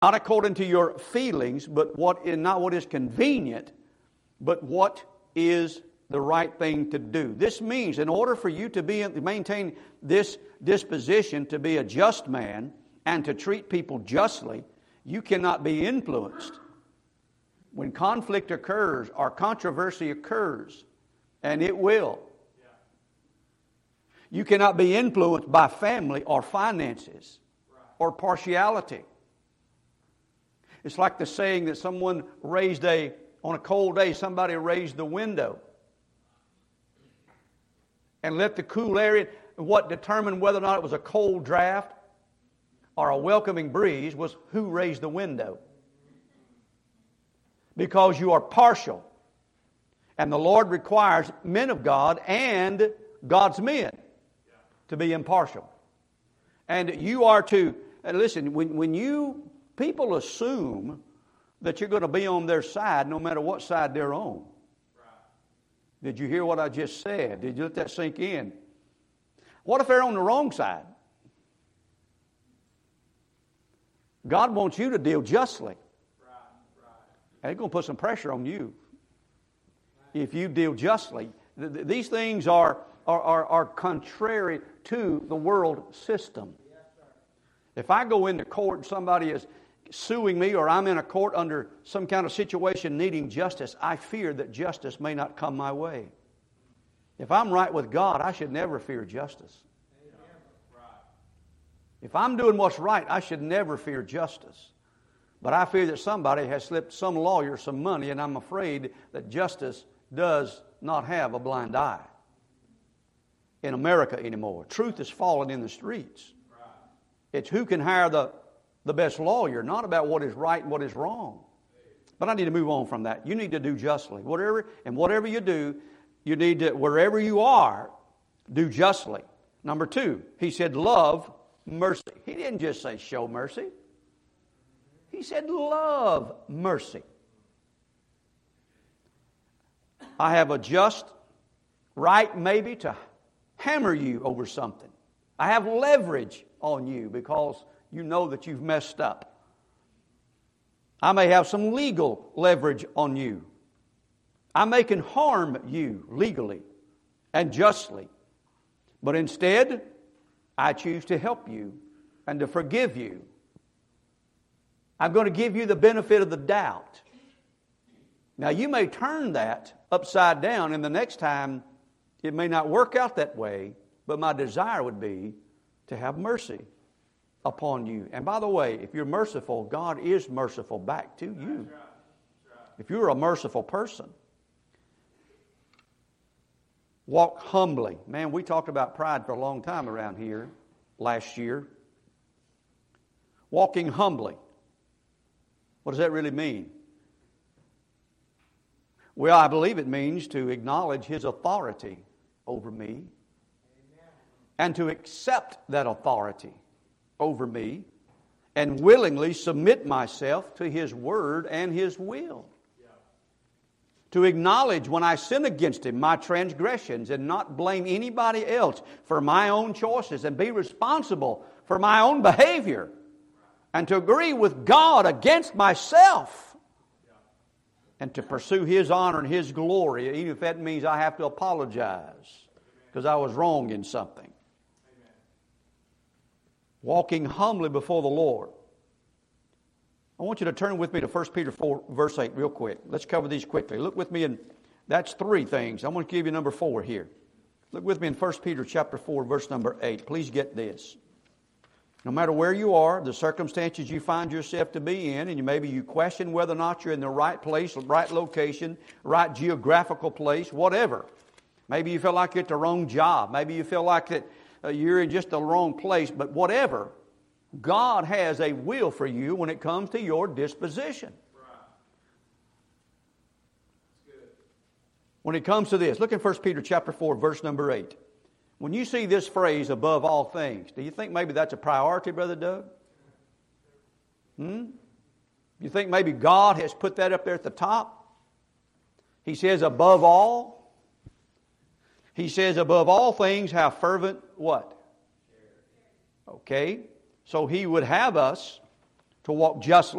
Not according to your feelings, but not what is convenient, but what is the right thing to do. This means in order for you to maintain this disposition to be a just man and to treat people justly, you cannot be influenced. When conflict occurs or controversy occurs, and it will, you cannot be influenced by family or finances or partiality. It's like the saying that someone on a cold day, somebody raised the window and let the cool air in. What determined whether or not it was a cold draft or a welcoming breeze was who raised the window. Because you are partial. And the Lord requires men of God and God's men to be impartial. And you are to, listen, when people assume that you're going to be on their side no matter what side they're on. Did you hear what I just said? Did you let that sink in? What if they're on the wrong side? God wants you to deal justly. And He's going to put some pressure on you if you deal justly. These things are contrary to the world system. If I go into court and somebody is suing me, or I'm in a court under some kind of situation needing justice, I fear that justice may not come my way. If I'm right with God, I should never fear justice. If I'm doing what's right, I should never fear justice. But I fear that somebody has slipped some lawyer some money, and I'm afraid that justice does not have a blind eye in America anymore. Truth is falling in the streets. It's who can hire the best lawyer, not about what is right and what is wrong. But I need to move on from that. You need to do justly. Whatever you do, you need to, wherever you are, do justly. Number 2, he said love mercy. He didn't just say show mercy. He said love mercy. I have a just right maybe to hammer you over something. I have leverage on you because you know that you've messed up. I may have some legal leverage on you. I may can harm you legally and justly. But instead, I choose to help you and to forgive you. I'm going to give you the benefit of the doubt. Now, you may turn that upside down, and the next time it may not work out that way, but my desire would be to have mercy upon you. And by the way, if you're merciful, God is merciful back to you. If you're a merciful person. Walk humbly. Man, we talked about pride for a long time around here last year. Walking humbly. What does that really mean? Well, I believe it means to acknowledge His authority over me and to accept that authority over me and willingly submit myself to His Word and His will. To acknowledge when I sin against Him my transgressions and not blame anybody else for my own choices and be responsible for my own behavior. And to agree with God against myself. And to pursue His honor and His glory, even if that means I have to apologize because I was wrong in something. Walking humbly before the Lord. I want you to turn with me to 1 Peter 4, verse 8 real quick. Let's cover these quickly. Look with me, and that's 3 things. I'm going to give you number 4 here. Look with me in 1 Peter chapter 4, verse number 8. Please get this. No matter where you are, the circumstances you find yourself to be in, and maybe you question whether or not you're in the right place, right location, right geographical place, whatever. Maybe you feel like you're at the wrong job. Maybe you feel like that you're in just the wrong place. But whatever, God has a will for you when it comes to your disposition. When it comes to this, look at 1 Peter chapter 4, verse number 8. When you see this phrase, above all things, do you think maybe that's a priority, Brother Doug? You think maybe God has put that up there at the top? He says above all. He says above all things, have fervent what? Okay. So He would have us to walk justly